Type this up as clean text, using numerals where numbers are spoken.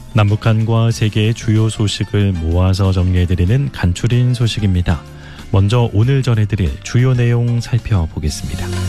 남북한과 세계의 주요 소식을 모아서 정리해드리는 간추린 소식입니다. 먼저 오늘 전해드릴 주요 내용 살펴보겠습니다.